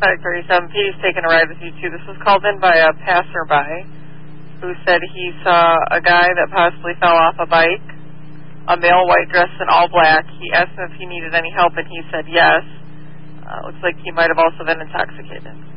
537 P is taking a ride with you too. This was called in by a passerby who said he saw a guy that possibly fell off a bike, a male white dressed in all black. He asked him if he needed any help, and he said yes. Looks like he might have also been intoxicated.